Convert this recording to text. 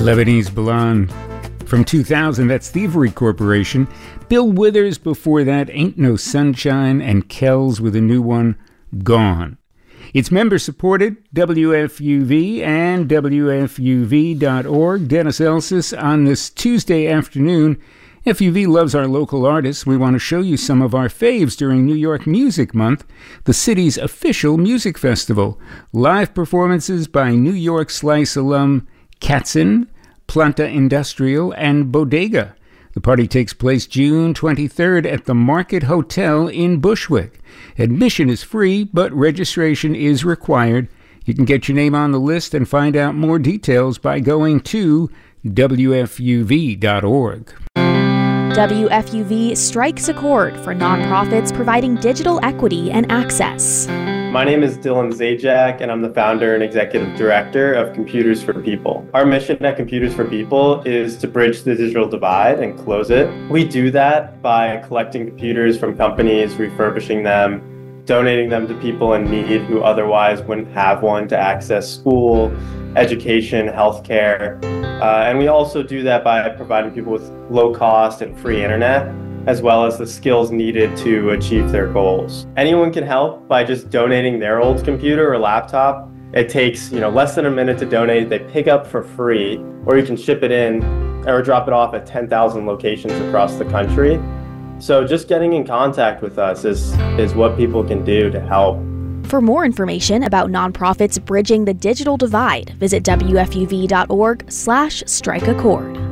Lebanese Blonde. From 2000, that's Thievery Corporation. Bill Withers before that, Ain't No Sunshine, and Kells with a new one, Gone. It's member-supported, WFUV and WFUV.org. Dennis Elsis on this Tuesday afternoon. FUV loves our local artists. We want to show you some of our faves during New York Music Month, the city's official music festival. Live performances by New York Slice alum Katzin, Planta Industrial, and Bodega. The party takes place June 23rd at the Market Hotel in Bushwick. Admission is free, but registration is required. You can get your name on the list and find out more details by going to WFUV.org. WFUV strikes a chord for nonprofits providing digital equity and access. My name is Dylan Zajac, and I'm the founder and executive director of Computers for People. Our mission at Computers for People is to bridge the digital divide and close it. We do that by collecting computers from companies, refurbishing them, donating them to people in need who otherwise wouldn't have one to access school, education, healthcare. And we also do that by providing people with low cost and free internet, as well as the skills needed to achieve their goals. Anyone can help by just donating their old computer or laptop. It takes, less than a minute to donate. They pick up for free, or you can ship it in or drop it off at 10,000 locations across the country. So just getting in contact with us is what people can do to help. For more information about nonprofits bridging the digital divide, visit WFUV.org/strikeachord.